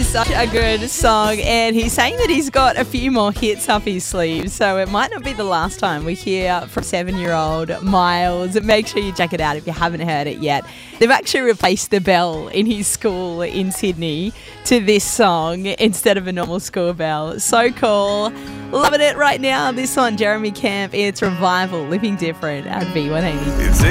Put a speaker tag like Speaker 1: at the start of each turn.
Speaker 1: is such a good song, and he's saying that he's got a few more hits up his sleeve, so it might not be the last time we hear from 7-year-old Miles. Make sure you check it out if you haven't heard it yet. They've actually replaced the bell in his school in Sydney to this song instead of a normal school bell. So cool. Loving it right now. This one, Jeremy Camp, it's Revival, Living Different at V180.